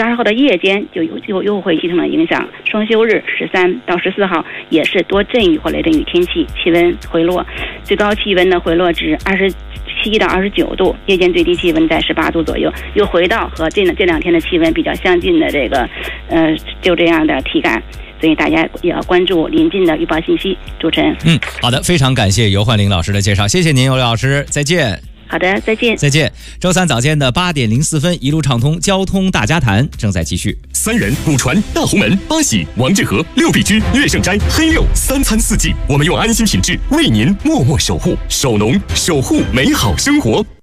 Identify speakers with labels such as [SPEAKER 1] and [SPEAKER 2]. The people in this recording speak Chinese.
[SPEAKER 1] 12号的夜间又会形成了影响。双休日13到14号也是多阵雨或雷阵雨天气，气温回落，最高气温呢回落至27到29度，夜间最低气温在18度左右，又回到和这2天的气温比较相近的这个就这样的体感。所以大家也要关注临近的预报信息。主持人，
[SPEAKER 2] 好的，非常感谢尤焕玲老师的介绍，谢谢您，尤老师，再见。
[SPEAKER 1] 好的，再见。
[SPEAKER 2] 再见。周三早间的8点04分，一路畅通交通大家谈正在继续。
[SPEAKER 3] 三元、古传、大红门、八喜、王致和、六必居、乐盛斋、黑六，3餐4季，我们用安心品质为您默默守护，守农守护美好生活。